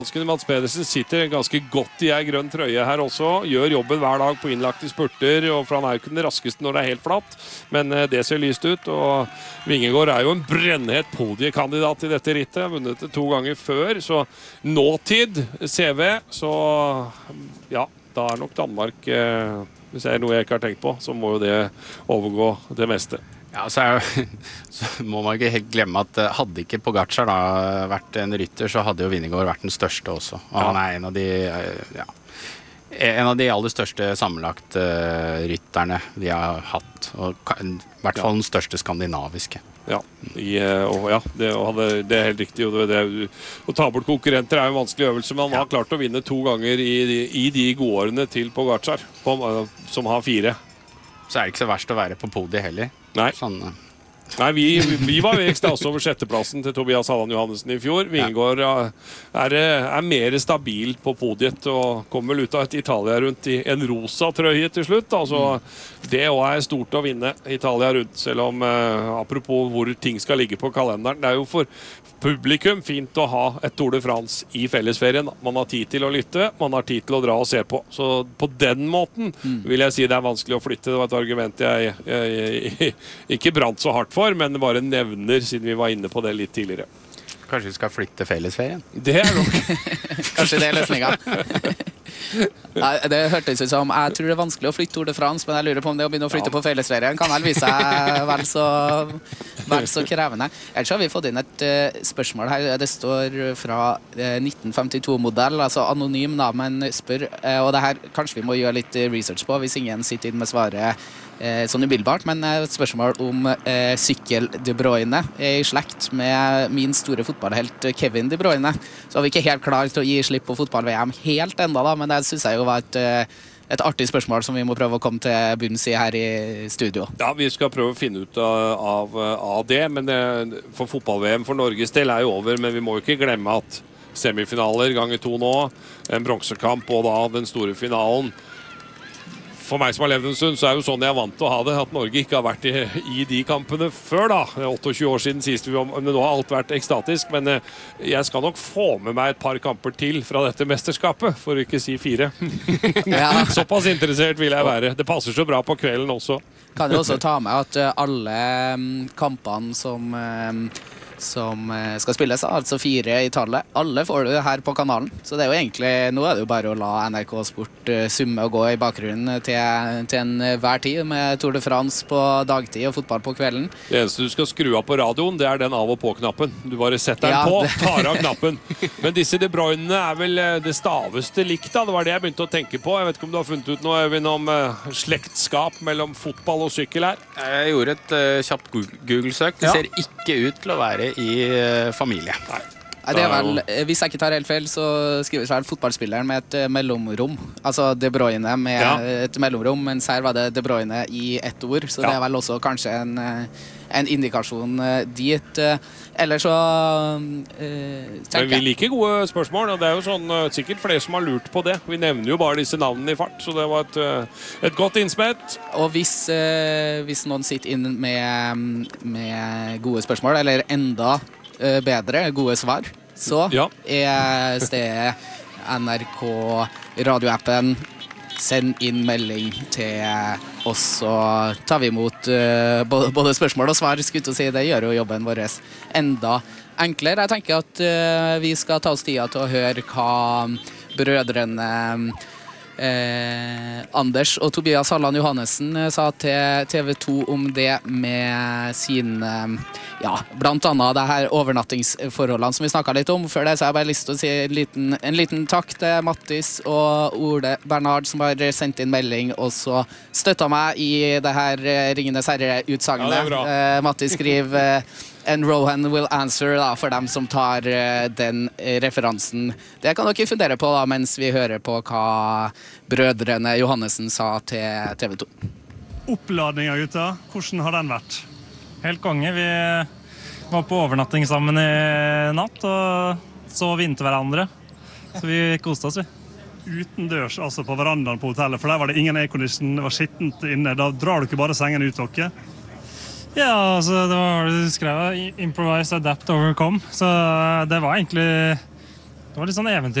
Mats Pedersen sitter ganske godt i en grønn trøye her også, gjør jobben hver dag på innlagte spurter, og for han er jo ikke den raskeste når det er helt flatt, men det ser lyst ut, og Vingegaard er jo en brennhet podiekandidat i dette rittet, har vunnet det 2 ganger før, så nåtid CV, så ja, da er nok Danmark, hvis det er noe jeg ikke har tenkt på, så må jo det overgå det meste. Ja, så må man ikke helt glemme at hadde ikke Pogačar da vært en rytter, så hadde jo Vingegaard vært den største også. Og han er en av de aller største sammenlagt rytterne vi har hatt, og i hvert fall den største skandinaviske. Ja, det er helt riktig. Å ta bort konkurrenter er jo en vanskelig øvelse, men han har klart å vinne 2 ganger i de gode årene til Pogačar, som har 4. Så er det ikke så verst å være på podiet heller. Nei, sånn, Nei vi var i ekstase over 6.-plassen til Tobias Halland Johannessen i fjor. Vingegaard er mer stabil på podiet og kommer vel ut av et Italia rundt i en rosa trøye til slutt. Altså, det også er stort å vinne Italia rundt, selv om apropos hvor ting skal ligge på kalenderen. Det er jo for publikum fint å ha et Tour de France i fellesferien. Man har tid til å lytte, man har tid til å dra og se på. Så på den måten vil jeg si det er vanskelig å flytte. Det var et argument jeg ikke brant så hardt for, men bare nevner siden vi var inne på det litt tidligere. Kanskje vi skal flytte fellesferien? Det er nok. Kanskje det er løsningen. Nei, det hørtes ut som jeg tror det er vanskelig å flytte Tour de France, men jeg lurer på om det å begynne å flytte på fellesferien kan vel vise seg vel så krevende. Ellers har vi fått inn et spørsmål her. Det står fra 1952-modell, altså anonym da, men spør, og det her kanskje vi må gjøre litt research på hvis ingen sitter inn med svaret sånn umiddelbart, men et spørsmål om Sykkel De Bruyne er i slekt med min store fotballhelt Kevin De Bruyne. Så har vi ikke helt klart til å gi slipp på fotball-VM helt enda da, men det synes jeg jo var et artig spørsmål som vi må prøve å komme til bunns i her i studio. Ja, vi skal prøve å finne ut av det, men for fotball-VM for Norges del er jo over, men vi må jo ikke glemme at semifinaler ganger 2 nå, en bronsekamp og da den store finalen. For meg som har levd en stund, så er jo sånn jeg er vant til å ha det, at Norge ikke har vært i de kampene før da. Det er 28 år siden sist men nå har alt vært ekstatisk, men jeg skal nok få med meg et par kamper til fra dette mesterskapet, for å ikke si 4. Såpass interessert vil jeg være. Det passer så bra på kvelden også. Kan jo også ta med at alle kampene som skal spilles, altså 4 i tallet. Alle får du her på kanalen, så det er jo egentlig, nå er det jo bare å la NRK Sport summe og gå i bakgrunnen til enhver tid, med Tour de France på dagtid og fotball på kvelden. Det eneste du skal skru av på radioen, det er den av og på-knappen. Du bare setter den på, tar av knappen. Men disse De Bruyne er vel det staveste likt da, det var det jeg begynte å tenke på. Jeg vet ikke om du har funnet ut noe, Øyvind, om slektskap mellom fotball og sykkel her? Jeg gjorde et kjapt Google-søk. Det ser ikke ut til å være i familie. Nei, det er vel, hvis jeg ikke tar helt feil, så skrives vel fotballspilleren med et mellomrom. Altså De Bruyne med et mellomrom, mens her var det De Bruyne i ett ord, så det er vel også kanskje en indikasjon dit. Eller så Men vi liker gode spørsmål, og det er jo sånn sikkert flere som har lurt på det. Vi nevner jo bare disse navnene i fart, så det var et godt innspett. Og hvis noen sitter inn med gode spørsmål, eller enda bedre, gode svar, så er stedet NRK radioappen. Send inn melding til oss, så tar vi imot både spørsmål og svar, skulle jeg si. Det gjør jo jobben vår enda enklere. Jeg tenker at vi skal ta oss tida til å høre hva brødrene Anders og Tobias Halland Johannessen sa til TV 2 om det med sine, blant annet det her overnattingsforholdene som vi snakket litt om. Før det så har jeg bare lyst til å si en liten takk til Mattis og Ole Bernard som har sendt inn melding og så støttet meg i det her Ringenes Herre-utsagnet. Mattis skriver And Rohan will answer da, for dem som tar den referansen. Det kan dere fundere på da, mens vi hører på hva brødrene Johannessen sa til TV 2. Oppladninga, gutta. Hvordan har den vært? Helt konge. Vi var på overnatting sammen i natt og så vi inn til hverandre. Så vi koste oss, vi. Utendørs, altså på verandaen på hotellet, for der var det ingen aircondition, det var skittent inne. Da drar du ikke bare sengen ut dere. Ja, altså det var det du skrev, improvise, adapt, overcome. Så det var egentlig Det var litt sånn eventyr.